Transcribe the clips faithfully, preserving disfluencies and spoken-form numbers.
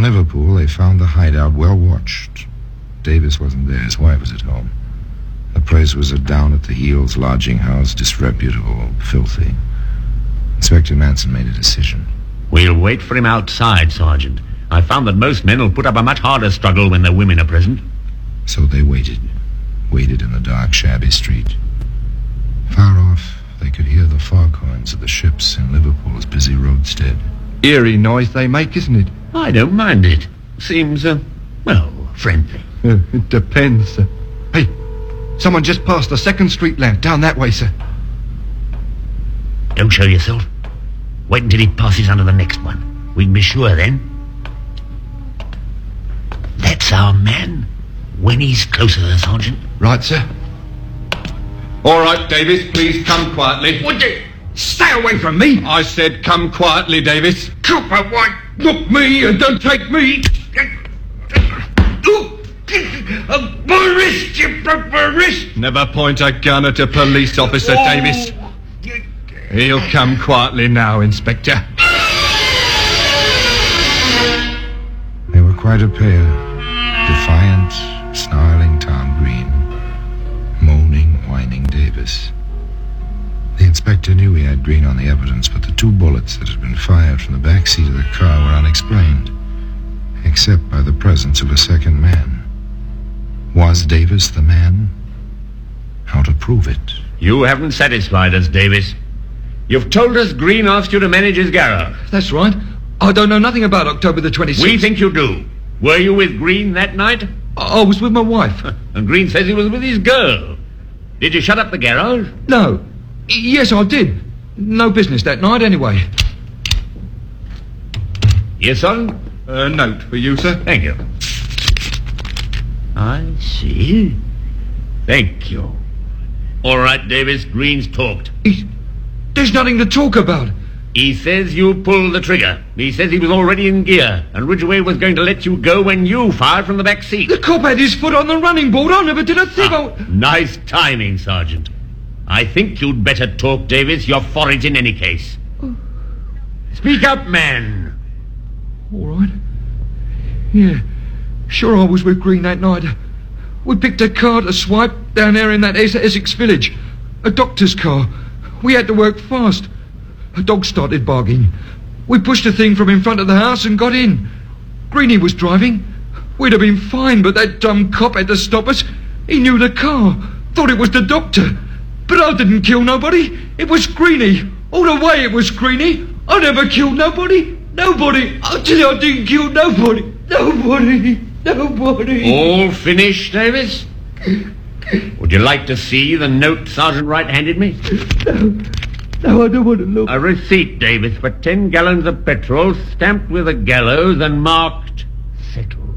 Liverpool, they found the hideout well watched. Davis wasn't there. His wife was at home. The place was a down-at-the-heels lodging house, disreputable, filthy. Inspector Manson made a decision. We'll wait for him outside, Sergeant. I found that most men will put up a much harder struggle when their women are present. So they waited. Waited in the dark, shabby street. Far off, they could hear the foghorns of the ships in Liverpool's busy roadstead. Eerie noise they make, isn't it? I don't mind it. Seems, uh, well, friendly. Uh, it depends, sir. Hey, someone just passed the second street lamp down that way, sir. Don't show yourself. Wait until he passes under the next one. We can be sure then. That's our man. When he's closer, Sergeant. Right, sir. All right, Davis, please come quietly. Would you stay away from me? I said come quietly, Davis. Copper White, look me and don't take me. My wrist, you broke my wrist. Never point a gun at a police officer, Oh. Davis. He'll come quietly now, Inspector. They were quite a pair. Defiant, snarling Tom Green. Moaning, whining Davis. The inspector knew he had Green on the evidence, but the two bullets that had been fired from the back seat of the car were unexplained, except by the presence of a second man. Was Davis the man? How to prove it? You haven't satisfied us, Davis. You've told us Green asked you to manage his garage. That's right. I don't know nothing about October the twenty-sixth. We think you do. Were you with Green that night? I, I was with my wife. And Green says he was with his girl. Did you shut up the garage? No. Yes, I did. No business that night, anyway. Yes, son? A note for you, sir. Thank you. I see. Thank you. All right, Davis, Green's talked. He's, there's nothing to talk about. He says you pulled the trigger. He says he was already in gear, and Ridgway was going to let you go when you fired from the back seat. The cop had his foot on the running board. I never did a thing. Ah, I... nice timing, Sergeant. I think you'd better talk, Davis. You're for it in any case. Oh. Speak up, man. All right. Yeah, sure I was with Green that night. We picked a car to swipe down there in that Es- Essex village. A doctor's car. We had to work fast. A dog started barking. We pushed the thing from in front of the house and got in. Greenie was driving. We'd have been fine, but that dumb cop had to stop us. He knew the car. Thought it was the doctor. But I didn't kill nobody. It was Greenie. All the way it was Greenie. I never killed nobody. Nobody. I tell you I didn't kill nobody. Nobody. Nobody. All finished, Davis? Would you like to see the note Sergeant Wright handed me? No. No, I don't want to look. A receipt, Davis, for ten gallons of petrol, stamped with a gallows and marked settled.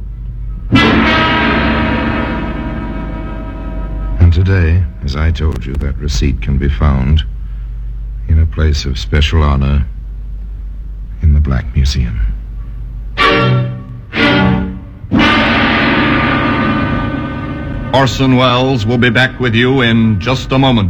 And today, as I told you, that receipt can be found in a place of special honor in the Black Museum. Orson Welles will be back with you in just a moment.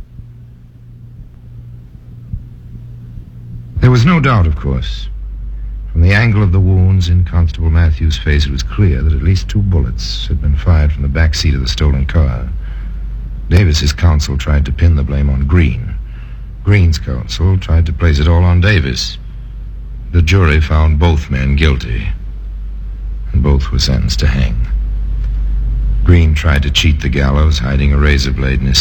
There was no doubt, of course. From the angle of the wounds in Constable Matthews' face, it was clear that at least two bullets had been fired from the back seat of the stolen car. Davis's counsel tried to pin the blame on Green. Green's counsel tried to place it all on Davis. The jury found both men guilty, and both were sentenced to hang. Green tried to cheat the gallows, hiding a razor blade in his